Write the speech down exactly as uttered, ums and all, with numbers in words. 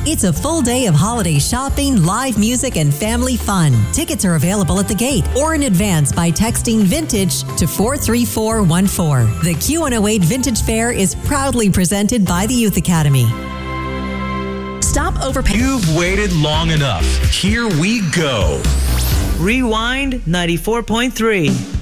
It's a full day of holiday shopping, live music, and family fun. Tickets are available at the gate or in advance by texting Vintage to four three four one four. The Q one oh eight Vintage Fair is proudly presented by the Youth Academy. Stop overpaying. You've waited long enough. Here we go. Rewind ninety-four point three.